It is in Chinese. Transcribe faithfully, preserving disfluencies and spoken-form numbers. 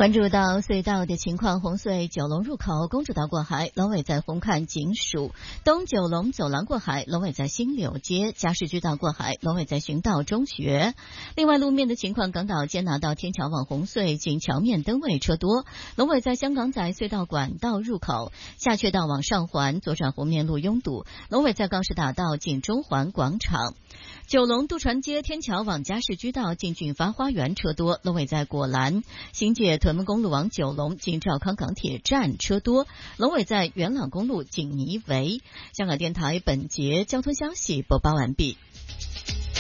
关注到隧道的情况，红隧九龙入口公主道过海，龙尾在红磡警署；东九龙走廊过海，龙尾在新柳街；嘉士居道过海，龙尾在循道中学。另外路面的情况，港岛坚拿道天桥往红隧近桥面灯位车多，龙尾在香港仔隧道管道入口；下阙道往上环左转湖面路拥堵，龙尾在告士打道近中环广场。九龙渡船街天桥往嘉士居道近俊发花园车多，龙尾在果栏；新界屯门公路往九龙近兆康港铁站车多，龙尾在元朗公路近泥围。香港电台本节交通消息播报完毕。